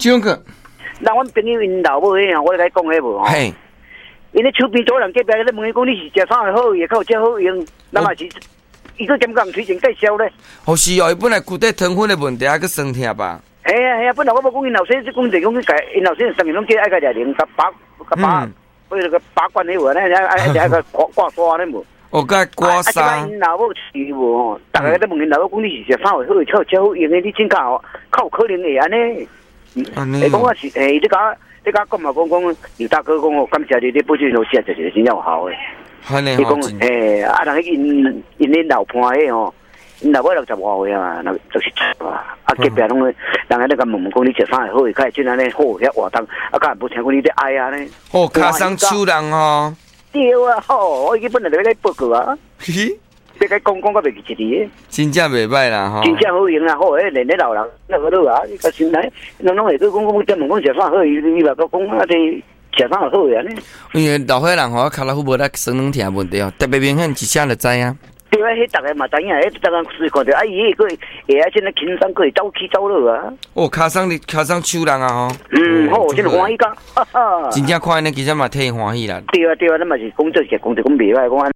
这种个， 那阮朋友因老母迄我来讲迄无吼。 嘿， 因咧厝边做人隔壁咧问伊讲你是食啥好，也靠食好用，那嘛是伊个兼讲推荐介绍咧。 哦是哦，伊本来骨底糖分的问题还佫酸痛吧？ 系啊，本来我无讲因老先讲就讲去改，因老先上面拢叫爱个廿零，甲把，或者个把关迄个咧，爱个挂刷咧无。 我甲刮痧。 因老母是无吼，大家都问因老母讲你是食啥好，靠食好用的，你真靠有可能会安尼。你讲我是你讲嘛讲刘大哥讲哦，感谢你保证我食就是真正有效的。你讲人因老伴迄吼，因老母65岁啊，那就是隔壁拢人家咧甲问讲你食啥好，开真安尼好遐活动，甲无听讲你咧爱啊呢。 哦，卡上手人哦。 对啊，吼，我基本来就咧报告啊。你该讲个袂记一字， 真正袂歹啦吼， 真正好用啦，好诶，连咧老人那个都啊，你个心内，拢会去讲专门讲食啥好，伊话讲啊，这食啥好啊呢？ 因为老岁人吼，卡拉夫无得酸软痛问题哦，特别明显一下就知啊。 对啊，迄大家嘛知影，迄大家随看着，啊，伊迄个会啊，真诶轻松，可以走起走落啊。 哦，卡上手人啊吼。 好，真欢喜讲， 真正看呢，其实嘛替欢喜啦。 对啊，咱嘛是讲这讲袂歹讲。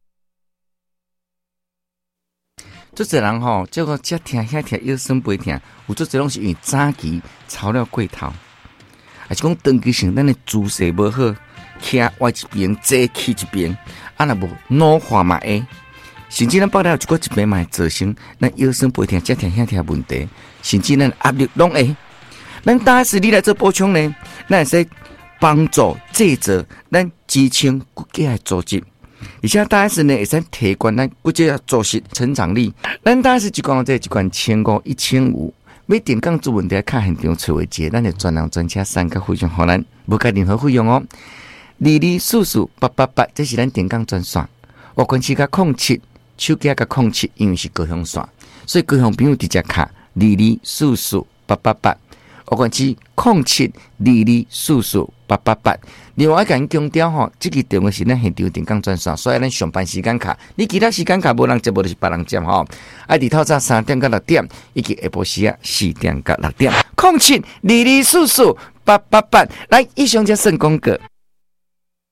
做侪人吼，这个遮疼遐疼，腰酸背疼，有做侪拢是因为早期操了过头，还是讲长期性咱的姿势无好，徛歪一边，坐起一边，啊若无老化嘛会，甚至咱包了有一个一边嘛会造成咱腰酸背疼、遮疼遐疼问题，甚至咱压力拢会。咱大是你来做补充呢，咱会使帮助制作咱支撑骨骼的组织。而且大 S 呢会使提高咱骨质组织成长力。咱大 S 一罐这一罐1500、1500，要电讲做问题，看现场找位接，咱就专人专车3个费用，互咱无加任何费用哦。22448888，这是咱电讲专线。我关系甲07，手机甲07，因为是高雄线，所以高雄朋友直接卡22448888。我关系0722448888。另外甲强调吼，这个电话是咱现场电讲专线，所以咱上班时间卡，你其他时间卡无人接，无就是别人接吼。日透早3点到6点，以及下晡时啊4点到6点。0722448888，来以上这算广告。